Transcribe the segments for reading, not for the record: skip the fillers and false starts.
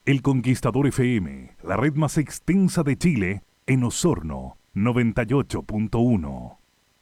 El Conquistador FM, la red más extensa de Chile, en Osorno, 98.1.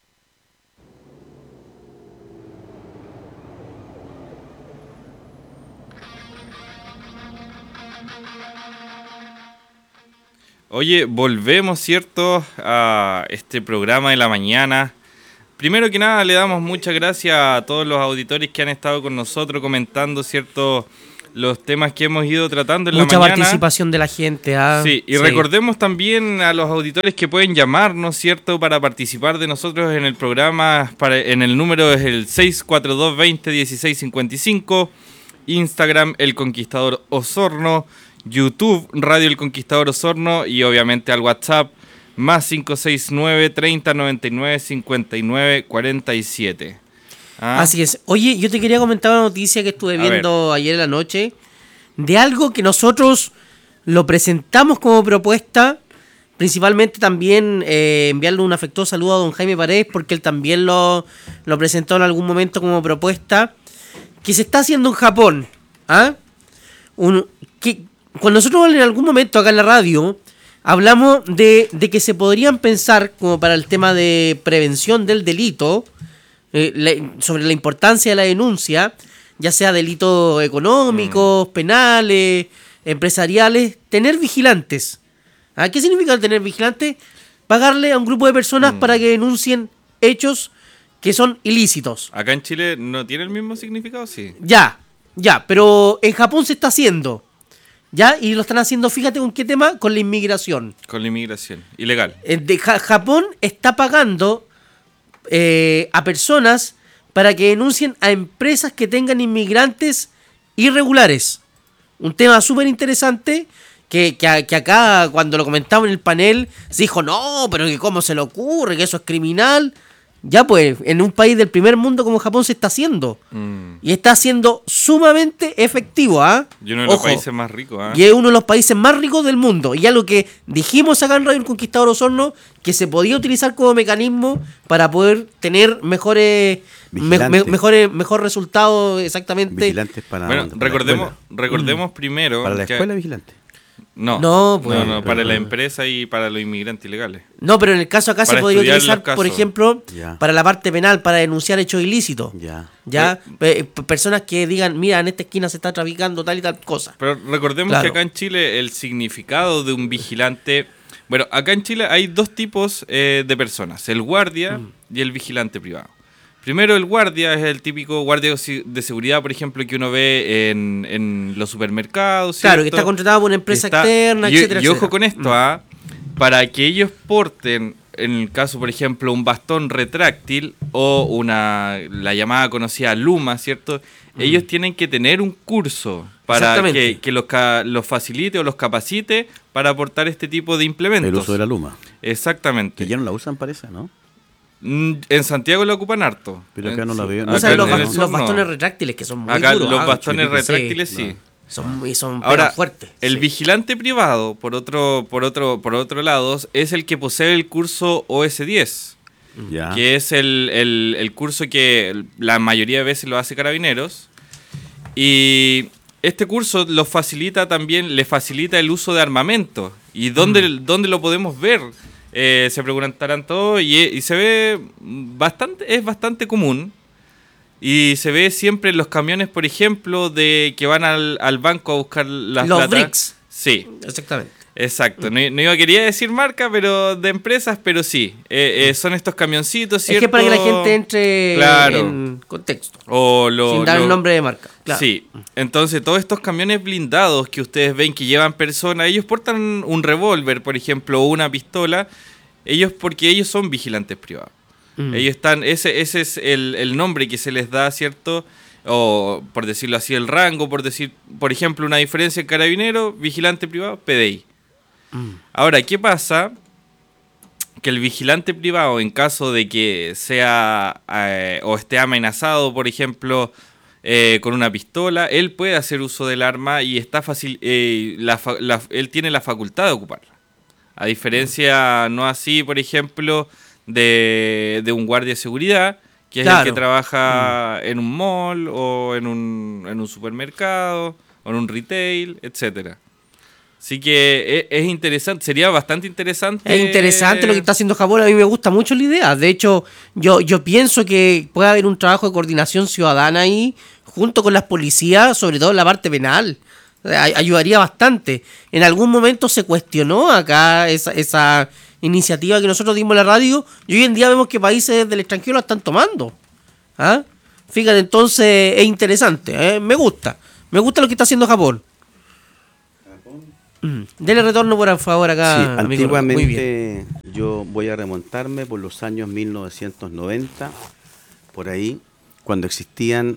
Oye, volvemos, ¿cierto?, a este programa de la mañana. Primero que nada, le damos muchas gracias a todos los auditores que han estado con nosotros comentando, ¿cierto?, los temas que hemos ido tratando en Mucha la mañana. Mucha participación de la gente. Sí, y recordemos también a los auditores que pueden llamarnos, ¿cierto?, para participar de nosotros en el programa. En el número es el 642-20-1655, Instagram El Conquistador Osorno, YouTube Radio El Conquistador Osorno y obviamente al WhatsApp más 569 30 99 59 47. Así es. Oye, yo te quería comentar una noticia que estuve viendo ayer en la noche de algo que nosotros lo presentamos como propuesta, principalmente también enviarle un afectuoso saludo a don Jaime Paredes porque él también lo presentó en algún momento como propuesta, que se está haciendo en Japón. Cuando nosotros en algún momento acá en la radio hablamos de que se podrían pensar como para el tema de prevención del delito, sobre la importancia de la denuncia, ya sea delitos económicos, penales, empresariales, tener vigilantes. ¿Qué significa tener vigilantes? Pagarle a un grupo de personas para que denuncien hechos que son ilícitos. ¿Acá en Chile no tiene el mismo significado? Sí. Ya, pero en Japón se está haciendo. ¿Ya? Y lo están haciendo, fíjate con qué tema, con la inmigración. Con la inmigración, ilegal. Japón está pagando a personas para que denuncien a empresas que tengan inmigrantes irregulares. Un tema súper interesante que acá cuando lo comentaba en el panel se dijo, no, pero que cómo se le ocurre, que eso es criminal. Ya pues, en un país del primer mundo como Japón se está haciendo. Y está siendo sumamente efectivo, Y uno de los países más ricos, Y es uno de los países más ricos del mundo. Y algo que dijimos acá en Radio El Conquistador Osorno, que se podía utilizar como mecanismo para poder tener mejor resultado, exactamente. Vigilantes para... Bueno, recordemos primero... Para la escuela, vigilante. No, para la empresa y para los inmigrantes ilegales. No, pero en el caso acá se podría utilizar, por ejemplo, Ya. para la parte penal, para denunciar hechos ilícitos. Personas que digan, mira, en esta esquina se está traficando tal y tal cosa. Pero recordemos que acá en Chile el significado de un vigilante... Bueno, acá en Chile hay dos tipos de personas, el guardia y el vigilante privado. Primero, el guardia es el típico guardia de seguridad, por ejemplo, que uno ve en los supermercados. ¿cierto? Claro, que está contratado por una empresa externa, etcétera. Y ojo con esto, para que ellos porten, en el caso, por ejemplo, un bastón retráctil o la llamada conocida Luma, ¿cierto? Ellos tienen que tener un curso para que los facilite o los capacite para portar este tipo de implementos. El uso de la Luma. Exactamente. Que ya no la usan, parece, ¿no? En Santiago la ocupan harto. Pero acá no la veo. O sea, los bastones retráctiles que son muy acá duros. Los bastones retráctiles sí. Son ahora fuertes. El vigilante privado, por otro lado, es el que posee el curso OS10. Ya. Que es el curso que la mayoría de veces lo hace Carabineros. Y este curso le facilita el uso de armamento. ¿Y dónde lo podemos ver? Se preguntarán todos y se ve es bastante común y se ve siempre en los camiones, por ejemplo, de que van al banco a buscar las los plata. bricks. Sí, exactamente. Exacto, no quería decir marca, pero de empresas, pero sí, son estos camioncitos, ¿cierto? Es que para que la gente entre en contexto, sin dar el nombre de marca. Claro. Sí, entonces todos estos camiones blindados que ustedes ven que llevan personas, ellos portan un revólver, por ejemplo, o una pistola, porque ellos son vigilantes privados. Ellos están, ese es el nombre que se les da, ¿cierto? O por decirlo así, el rango, por ejemplo, una diferencia en carabinero, vigilante privado, PDI. Ahora, ¿qué pasa? Que el vigilante privado, en caso de que sea o esté amenazado, por ejemplo, con una pistola, él puede hacer uso del arma y está fácil, él tiene la facultad de ocuparla. A diferencia, no así, por ejemplo, de un guardia de seguridad, que es el que trabaja en un mall o en un supermercado o en un retail, etcétera. Así que es interesante, sería bastante interesante. Es interesante lo que está haciendo Japón, a mí me gusta mucho la idea. De hecho, yo pienso que puede haber un trabajo de coordinación ciudadana ahí, junto con las policías, sobre todo en la parte penal. Ayudaría bastante. En algún momento se cuestionó acá esa iniciativa que nosotros dimos en la radio, y hoy en día vemos que países del extranjero la están tomando. ¿Ah? Fíjate, entonces es interesante, me gusta lo que está haciendo Japón. Dele retorno por favor acá. Sí, amigo. Muy bien. antiguamente yo voy a remontarme por los años 1990, por ahí, cuando existían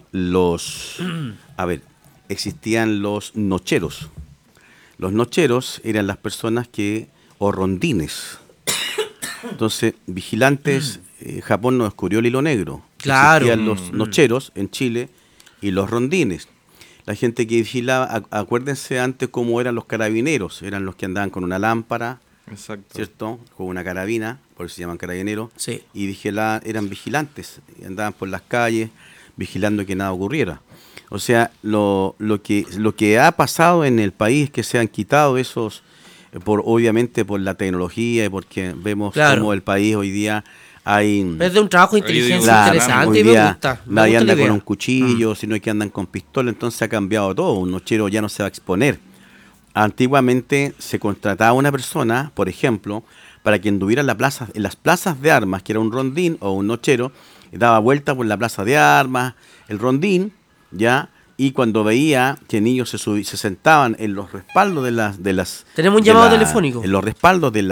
existían los nocheros. Los nocheros eran las personas o rondines. Entonces, vigilantes, Japón no descubrió el hilo negro. Claro. Existían los nocheros en Chile y los rondines. La gente que vigilaba, acuérdense antes cómo eran los carabineros, eran los que andaban con una lámpara, Exacto. ¿cierto? Con una carabina, por eso se llaman carabineros, Sí. y eran vigilantes, y andaban por las calles vigilando que nada ocurriera. O sea, lo que ha pasado en el país es que se han quitado esos, obviamente por la tecnología y porque vemos cómo el país hoy día hay... Es de un trabajo de inteligencia Claro, interesante hoy y me día gusta. nadie anda la con idea. un cuchillo, sino que andan con pistola, entonces ha cambiado todo. Un nochero ya no se va a exponer. Antiguamente se contrataba a una persona, por ejemplo, para que anduviera en las plazas de armas, que era un rondín o un nochero, daba vuelta por la plaza de armas, el rondín, ya, y cuando veía que niños se sentaban en los respaldos de las Tenemos un llamado telefónico. en los respaldos de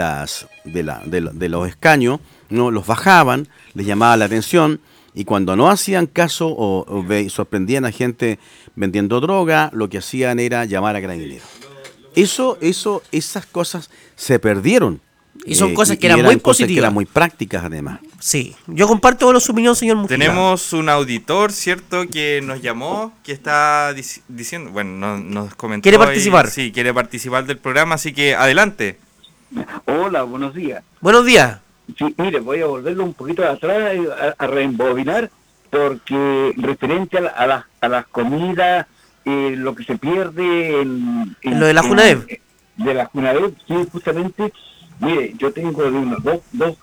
los escaños, no los bajaban, les llamaba la atención, y cuando no hacían caso o sorprendían a gente vendiendo droga, lo que hacían era llamar a carabineros. Esas cosas se perdieron. Y son cosas que eran muy cosas que positivas. eran muy prácticas además. Sí, yo comparto su opinión, señor Mujica. Tenemos un auditor, ¿cierto?, que nos llamó, que está diciendo, bueno, nos comentó. ¿Quiere participar? Sí, quiere participar del programa, así que adelante. Hola, buenos días. Buenos días. Sí, mire, voy a volverlo un poquito atrás, a reembobinar, porque referente a las comidas, lo que se pierde en Lo de la Junaev. De la Junaev, sí, justamente. Mire, yo tengo dos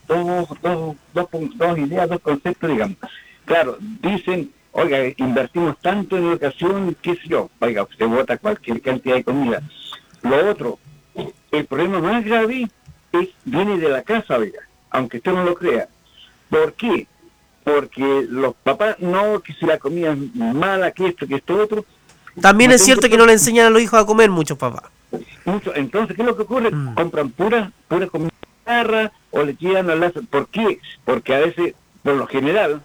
ideas, dos conceptos, digamos. Claro, dicen, oiga, invertimos tanto en educación, qué sé yo, oiga, usted vota cualquier cantidad de comida. Lo otro, el problema más grave viene de la casa, oiga, aunque usted no lo crea. ¿Por qué? Porque los papás, no, que si la comida es mala, que esto otro. También es cierto que no le enseñan a los hijos a comer muchos papás. Entonces, ¿qué es lo que ocurre? Compran pura comida chatarra o le tiran al lazo. ¿Por qué? Porque a veces, por lo general,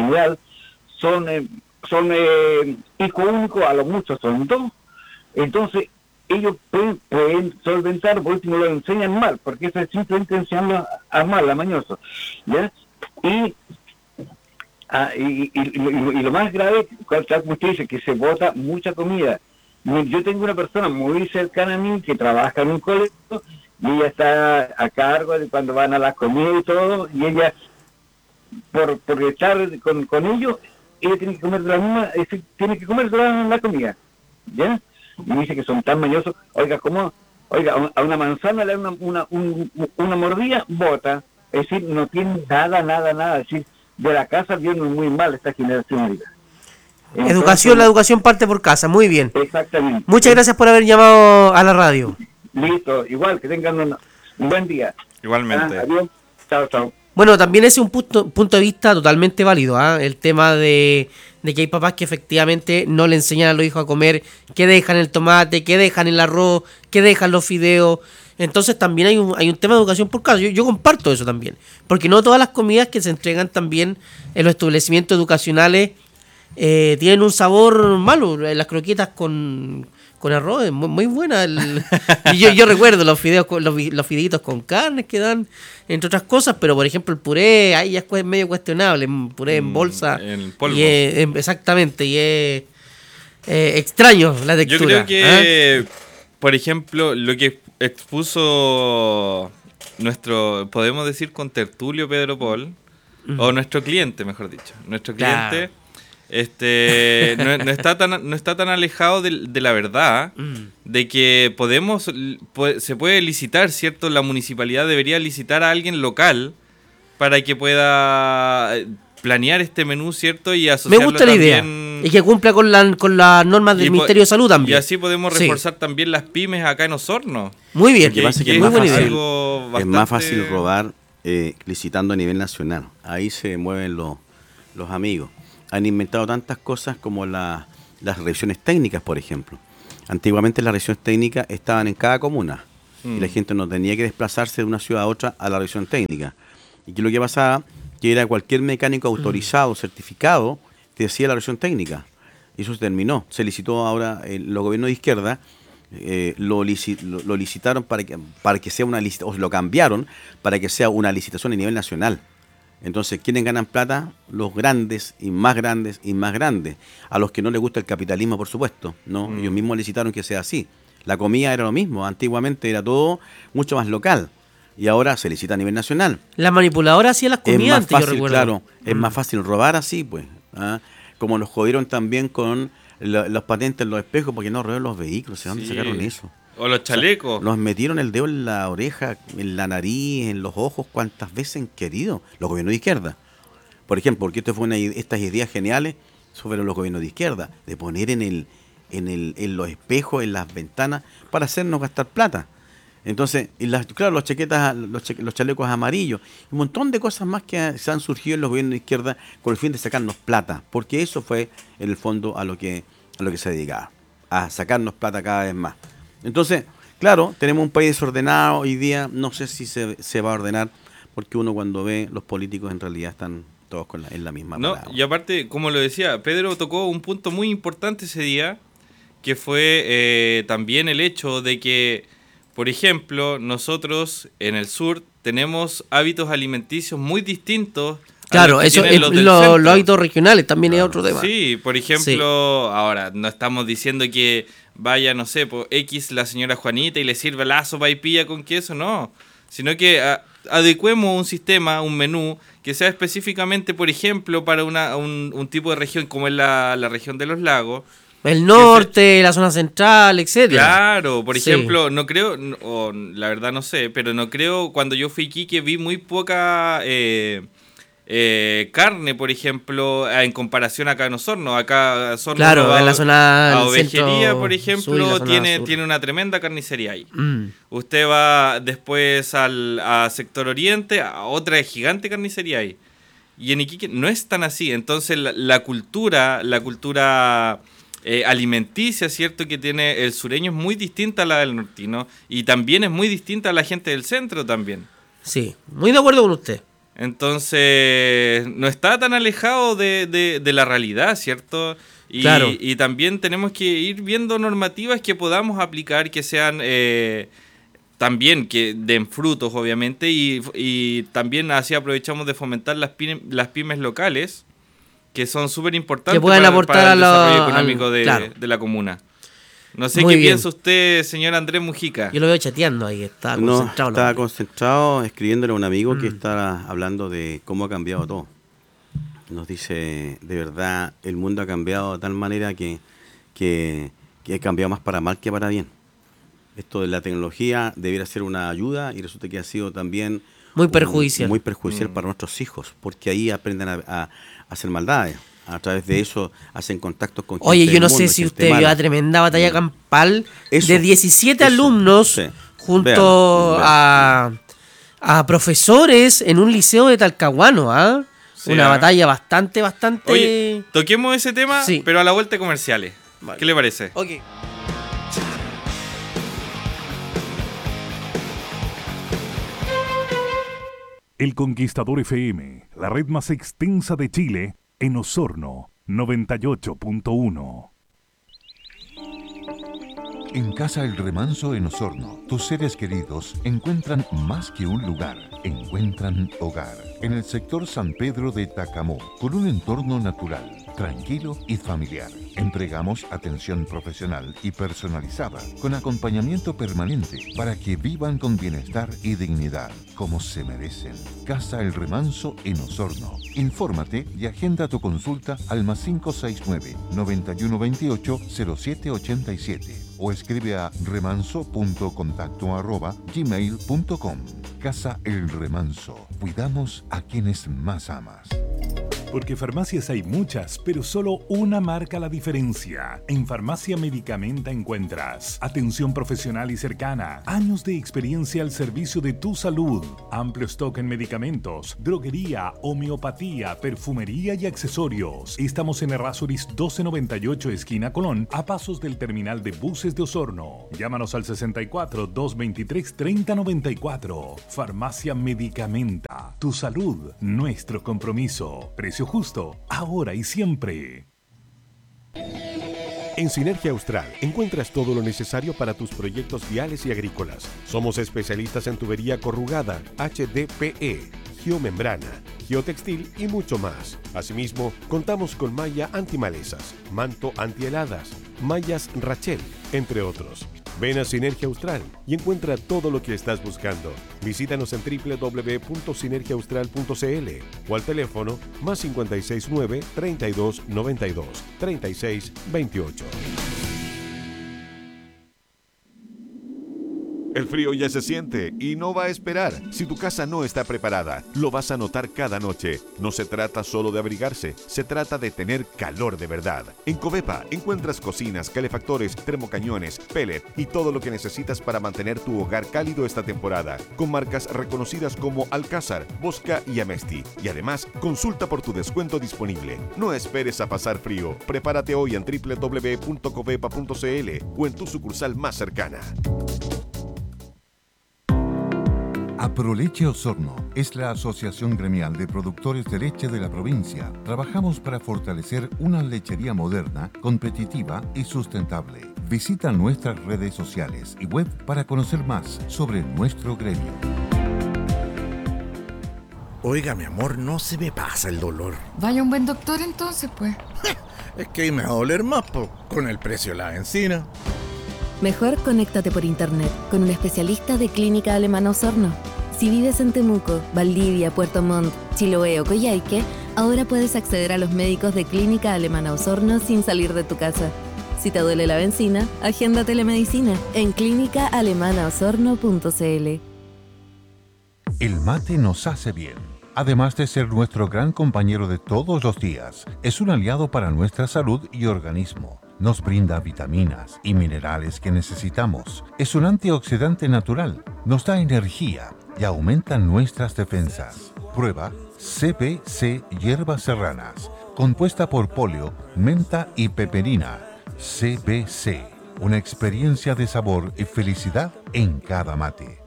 son hijo único, a lo mucho son dos. Entonces, ellos pueden solventar, por último lo enseñan mal, porque eso es simplemente enseñarlo a mal, a mañoso. ¿Ya? Y lo más grave, como usted dice, que se bota mucha comida. Yo tengo una persona muy cercana a mí que trabaja en un colegio y ella está a cargo de cuando van a las comidas y todo, y ella, por estar con ellos, ella tiene que comer de la misma, tiene que comer de la comida, ¿ya? Y me dice que son tan mañosos. Oiga, a una manzana le da una mordida, bota, es decir, no tiene nada, es decir, de la casa viene muy mal esta generación ahorita. La educación parte por casa, muy bien. Exactamente. Muchas gracias por haber llamado a la radio. Listo, igual, que tengan un buen día. Igualmente. Adiós, chao. Bueno, también ese es un punto de vista totalmente válido, el tema de que hay papás que efectivamente no le enseñan a los hijos a comer, que dejan el tomate, que dejan el arroz, que dejan los fideos. Entonces también hay un tema de educación por casa. Yo comparto eso también, porque no todas las comidas que se entregan también en los establecimientos educacionales tienen un sabor malo. Las croquetas con arroz es muy buena. Y yo recuerdo los fideos, los fideitos con carne que dan, entre otras cosas, pero por ejemplo el puré ahí ya es medio cuestionable, puré en bolsa. En polvo. Exactamente, y es extraño la textura. Yo creo que, por ejemplo, lo que expuso podemos decir, contertulio Pedro Paul, o nuestro cliente, mejor dicho. Nuestro cliente no está tan alejado de la verdad de que se puede licitar, ¿cierto? La municipalidad debería licitar a alguien local para que pueda planear este menú, ¿cierto? Y asociarlo. Me gusta la idea. Y que cumpla con las normas del Ministerio de Salud también. Y así podemos reforzar también las pymes acá en Osorno. Muy bien. Lo que pasa es que muy buena idea. es más fácil robar licitando a nivel nacional. Ahí se mueven los amigos. Han inventado tantas cosas como las revisiones técnicas, por ejemplo. Antiguamente las revisiones técnicas estaban en cada comuna y la gente no tenía que desplazarse de una ciudad a otra a la revisión técnica. Y que lo que pasaba, que era cualquier mecánico autorizado, certificado, te decía la revisión técnica. Y eso se terminó. Se licitó ahora, los gobiernos de izquierda lo licitaron para que sea una licitación, o lo cambiaron para que sea una licitación a nivel nacional. Entonces, ¿quiénes ganan plata? Los grandes y más grandes y más grandes. A los que no les gusta el capitalismo, por supuesto, ¿no? Ellos mismos licitaron que sea así. La comida era lo mismo. Antiguamente era todo mucho más local. Y ahora se licita a nivel nacional. La manipuladora hacía las comidas es más antes, fácil, yo recuerdo. Claro, es más fácil robar así, pues. ¿Ah? Como nos jodieron también con los patentes en los espejos porque no robaron los vehículos. ¿De dónde sacaron eso? O los chalecos. O sea, nos metieron el dedo en la oreja, en la nariz, en los ojos, cuántas veces han querido los gobiernos de izquierda. Por ejemplo, porque esto fue estas ideas geniales sobre los gobiernos de izquierda, de poner en los espejos, en las ventanas, para hacernos gastar plata. Entonces, claro, los chalecos amarillos, un montón de cosas más que se han surgido en los gobiernos de izquierda con el fin de sacarnos plata, porque eso fue en el fondo a lo que se dedicaba, a sacarnos plata cada vez más. Entonces, claro, tenemos un país desordenado hoy día, no sé si se va a ordenar, porque uno cuando ve los políticos en realidad están todos en la misma parada. Y aparte, como lo decía, Pedro tocó un punto muy importante ese día, que fue también el hecho de que, por ejemplo, nosotros en el sur tenemos hábitos alimenticios muy distintos. Claro, eso es los hábitos regionales también es otro tema. Sí, por ejemplo, ahora no estamos diciendo que vaya, no sé, por X la señora Juanita y le sirva la sopaipilla con queso, no. Sino que adecuemos un sistema, un menú, que sea específicamente, por ejemplo, para un tipo de región como es la región de los lagos. El norte, la zona central, etcétera. Claro, por ejemplo, no creo, o la verdad no sé, pero no creo, cuando yo fui a Iquique vi muy poca carne, por ejemplo, en comparación acá en Osorno. Acá Osorno, claro, en la zona a Ovejería, centro, por ejemplo, tiene una tremenda carnicería ahí. Usted va después a sector oriente, a otra gigante carnicería ahí. Y en Iquique no es tan así. Entonces la cultura alimenticia, ¿cierto?, que tiene el sureño es muy distinta a la del nortino, y también es muy distinta a la gente del centro también. Sí, muy de acuerdo con usted. Entonces, no está tan alejado de la realidad, ¿cierto? Claro. Y también tenemos que ir viendo normativas que podamos aplicar, que sean también, que den frutos, obviamente, y también así aprovechamos de fomentar las pymes locales, que son súper importantes que puedan aportar para el desarrollo económico de la comuna. No sé qué piensa usted, señor Andrés Mujica. Yo lo veo chateando ahí, estaba concentrado. Estaba concentrado escribiéndole a un amigo que está hablando de cómo ha cambiado todo. Nos dice, de verdad, el mundo ha cambiado de tal manera que ha cambiado más para mal que para bien. Esto de la tecnología debiera ser una ayuda y resulta que ha sido también muy perjudicial. Muy perjudicial para nuestros hijos, porque ahí aprenden a hacer maldades. A través de eso hacen contactos con gente. Oye, yo no sé si usted vio la tremenda batalla campal de 17 alumnos junto a profesores en un liceo de Talcahuano, ¿ah? Sí, una batalla bastante... Oye, toquemos ese tema, pero a la vuelta de comerciales. Vale. ¿Qué le parece? Ok. El Conquistador FM, la red más extensa de Chile, en Osorno, 98.1. En Casa El Remanso en Osorno, tus seres queridos encuentran más que un lugar, encuentran hogar. En el sector San Pedro de Tacamó, con un entorno natural, tranquilo y familiar. Entregamos atención profesional y personalizada, con acompañamiento permanente para que vivan con bienestar y dignidad, como se merecen. Casa El Remanso en Osorno. Infórmate y agenda tu consulta al +569 9128 0787 o escribe a remanso.contacto@gmail.com. Casa El Remanso. Cuidamos a quienes más amas. Porque farmacias hay muchas, pero solo una marca la diferencia. En Farmacia Medicamenta encuentras atención profesional y cercana, años de experiencia al servicio de tu salud, amplio stock en medicamentos, droguería, homeopatía, perfumería y accesorios. Estamos en Errázuriz 1298, esquina Colón, a pasos del terminal de buses de Osorno. Llámanos al 64 223 3094. Farmacia Medicamenta. Tu salud, nuestro compromiso. Precio justo, ahora y siempre. En Sinergia Austral encuentras todo lo necesario para tus proyectos viales y agrícolas. Somos especialistas en tubería corrugada, HDPE, geomembrana, geotextil y mucho más. Asimismo, contamos con malla antimalezas, manto antiheladas, mallas Rachel, entre otros. Ven a Sinergia Austral y encuentra todo lo que estás buscando. Visítanos en www.sinergiaaustral.cl o al teléfono +569 32 92 36 28. El frío ya se siente y no va a esperar. Si tu casa no está preparada, lo vas a notar cada noche. No se trata solo de abrigarse, se trata de tener calor de verdad. En Covepa encuentras cocinas, calefactores, termocañones, pellet y todo lo que necesitas para mantener tu hogar cálido esta temporada. Con marcas reconocidas como Alcázar, Bosca y Amesti. Y además, consulta por tu descuento disponible. No esperes a pasar frío. Prepárate hoy en www.covepa.cl o en tu sucursal más cercana. Aproleche Osorno es la asociación gremial de productores de leche de la provincia. Trabajamos para fortalecer una lechería moderna, competitiva y sustentable. Visita nuestras redes sociales y web para conocer más sobre nuestro gremio. Oiga, mi amor, no se me pasa el dolor. Vaya un buen doctor entonces, pues. Es que me va a doler más, con el precio de la benzina. Mejor conéctate por internet con un especialista de Clínica Alemana Osorno. Si vives en Temuco, Valdivia, Puerto Montt, Chiloé o Coyhaique, ahora puedes acceder a los médicos de Clínica Alemana Osorno sin salir de tu casa. Si te duele la benzina, agenda telemedicina en clínicaalemanaosorno.cl. El mate nos hace bien. Además de ser nuestro gran compañero de todos los días, es un aliado para nuestra salud y organismo. Nos brinda vitaminas y minerales que necesitamos. Es un antioxidante natural, nos da energía y aumenta nuestras defensas. Prueba CBC Hierbas Serranas, compuesta por polio, menta y peperina. CBC, una experiencia de sabor y felicidad en cada mate.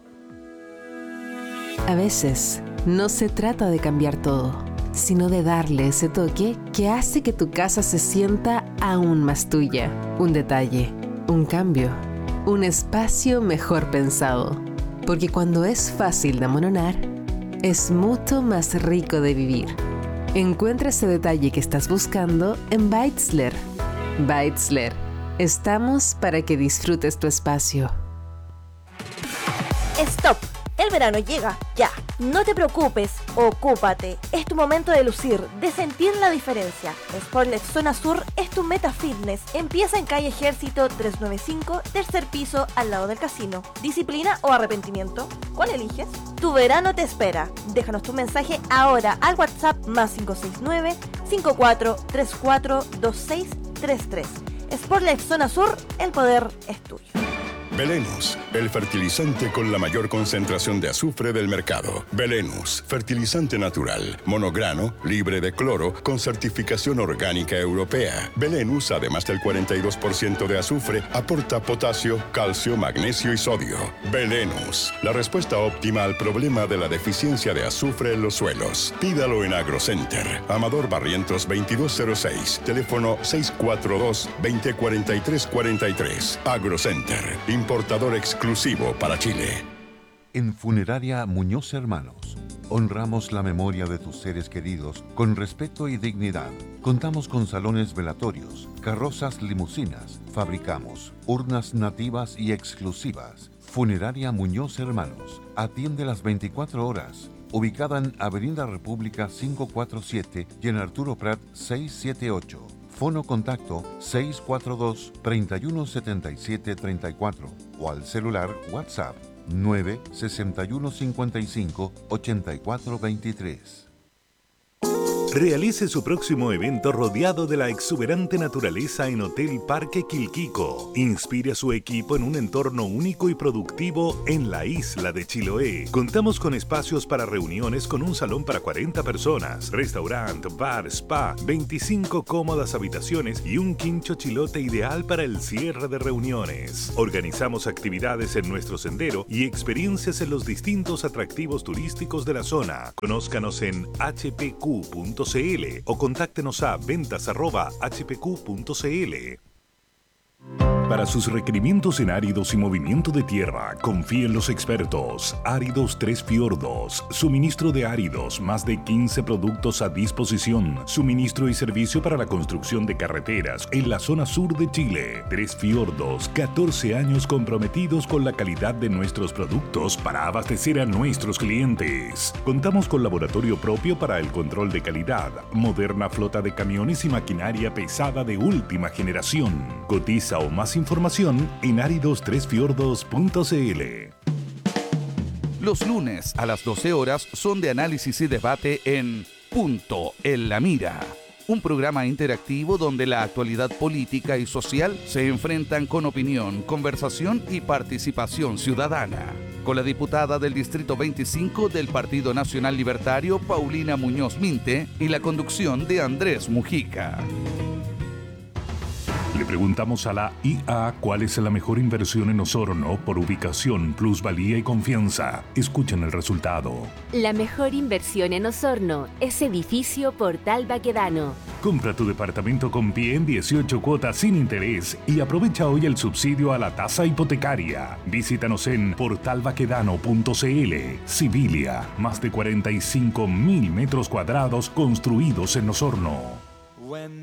A veces, no se trata de cambiar todo, sino de darle ese toque que hace que tu casa se sienta aún más tuya. Un detalle, un cambio, un espacio mejor pensado. Porque cuando es fácil de amononar, es mucho más rico de vivir. Encuentra ese detalle que estás buscando en Beitzler. Beitzler, estamos para que disfrutes tu espacio. ¡Stop! El verano llega, ya. No te preocupes, ocúpate. Es tu momento de lucir, de sentir la diferencia. Sportlet Zona Sur es tu meta fitness. Empieza en calle Ejército 395, tercer piso, al lado del casino. ¿Disciplina o arrepentimiento? ¿Cuál eliges? Tu verano te espera. Déjanos tu mensaje ahora al WhatsApp +569 5434 2633. Sportlet Zona Sur, el poder es tuyo. Belenus, el fertilizante con la mayor concentración de azufre del mercado. Belenus, fertilizante natural, monograno, libre de cloro, con certificación orgánica europea. Belenus, además del 42% de azufre, aporta potasio, calcio, magnesio y sodio. Belenus, la respuesta óptima al problema de la deficiencia de azufre en los suelos. Pídalo en AgroCenter. Amador Barrientos 2206, teléfono 642-2043-43. AgroCenter, importador exclusivo para Chile. En Funeraria Muñoz Hermanos, Honramos la memoria de tus seres queridos con respeto y dignidad. Contamos con salones velatorios, carrozas limusinas. Fabricamos urnas nativas y exclusivas. Funeraria Muñoz Hermanos. Atiende las 24 horas. Ubicada en Avenida República 547 y en Arturo Prat 678. Fono contacto 642-317734 o al celular WhatsApp 96155-8423. Realice su próximo evento rodeado de la exuberante naturaleza en Hotel Parque Quilquico. Inspire a su equipo en un entorno único y productivo en la isla de Chiloé. Contamos con espacios para reuniones con un salón para 40 personas, restaurante, bar, spa, 25 cómodas habitaciones y un quincho chilote ideal para el cierre de reuniones. Organizamos actividades en nuestro sendero y experiencias en los distintos atractivos turísticos de la zona. Conózcanos en hpq.cl o contáctenos a ventas@hpq.cl. Para sus requerimientos en áridos y movimiento de tierra, confíe en los expertos. Áridos Tres Fiordos. Suministro de áridos, más de 15 productos a disposición. Suministro y servicio para la construcción de carreteras en la zona sur de Chile. Tres Fiordos, 14 años comprometidos con la calidad de nuestros productos para abastecer a nuestros clientes. Contamos con laboratorio propio para el control de calidad, moderna flota de camiones y maquinaria pesada de última generación. Cotiza o más información en áridostresfiordos.cl. Los lunes a las 12 horas son de análisis y debate en Punto en la Mira, un programa interactivo donde la actualidad política y social se enfrentan con opinión, conversación y participación ciudadana. Con la diputada del Distrito 25 del Partido Nacional Libertario, Paulina Muñoz Minte, y la conducción de Andrés Mujica. Le preguntamos a la IA cuál es la mejor inversión en Osorno por ubicación, plusvalía y confianza. Escuchen el resultado. La mejor inversión en Osorno es Edificio Portal Baquedano. Compra tu departamento con pie en 18 cuotas sin interés y aprovecha hoy el subsidio a la tasa hipotecaria. Visítanos en portalbaquedano.cl. Civilia, más de 45.000 metros cuadrados construidos en Osorno.